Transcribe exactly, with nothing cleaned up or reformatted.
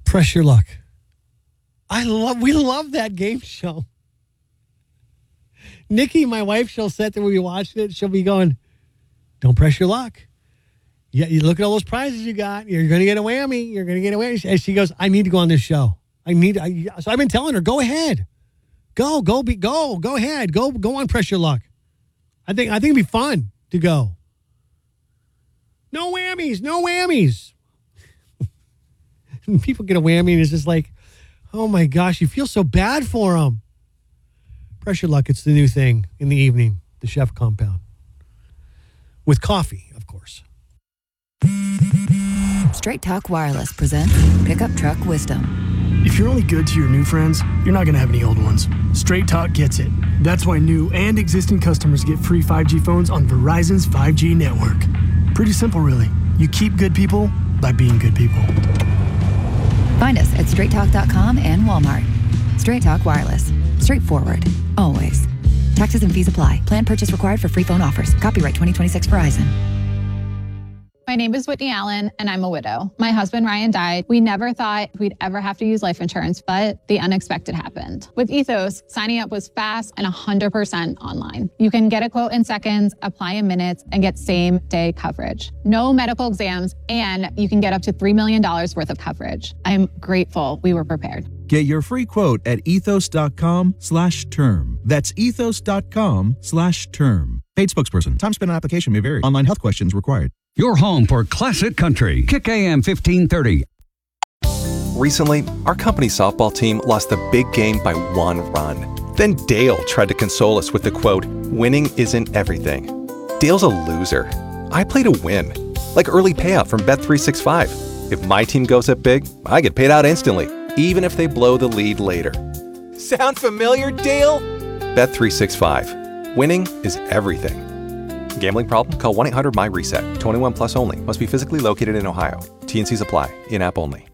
Press Your Luck. I love, we love that game show. Nikki, my wife, she'll sit there when we watch it. She'll be going, don't press your luck. Yeah, you look at all those prizes you got. You're going to get a whammy. You're going to get a whammy. And she goes, I need to go on this show. I need. I, so I've been telling her, go ahead, go, go, be, go, go ahead, go, go on. Press Your Luck. I think, I think it'd be fun to go. No whammies, no whammies. People get a whammy and it's just like, oh my gosh, you feel so bad for them. Press Your Luck. It's the new thing in the evening. The Chef Compound with coffee, of course. Straight Talk Wireless presents Pickup Truck Wisdom. If you're only good to your new friends, you're not going to have any old ones. Straight Talk gets it. That's why new and existing customers get free five G phones on Verizon's five G network. Pretty simple, really. You keep good people by being good people. Find us at straight talk dot com and Walmart. Straight Talk Wireless. Straightforward. Always. Taxes and fees apply. Plan purchase required for free phone offers. Copyright twenty twenty-six Verizon. My name is Whitney Allen, and I'm a widow. My husband, Ryan, died. We never thought we'd ever have to use life insurance, but the unexpected happened. With Ethos, signing up was fast and one hundred percent online. You can get a quote in seconds, apply in minutes, and get same-day coverage. No medical exams, and you can get up to three million dollars worth of coverage. I'm grateful we were prepared. Get your free quote at ethos.com slash term. That's ethos.com slash term. Paid spokesperson. Time spent on application may vary. Online health questions required. Your home for classic country. Kick A M fifteen thirty. Recently, our company's softball team lost the big game by one run. Then Dale tried to console us with the quote, winning isn't everything. Dale's a loser. I play to win. Like early payout from Bet three sixty-five. If my team goes up big, I get paid out instantly, even if they blow the lead later. Sound familiar, Dale? Bet three sixty-five. Winning is everything. Gambling problem? Call one eight hundred M Y RESET. twenty-one plus only. Must be physically located in Ohio. T and C's apply. In-app only.